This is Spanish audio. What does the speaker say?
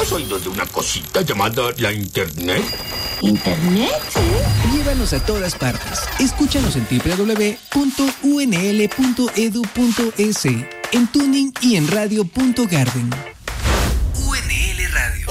¿Has oído de una cosita llamada la Internet? ¿Internet? Llévanos a todas partes. Escúchanos en www.unl.edu.es, en Tuning y en Radio.Garden.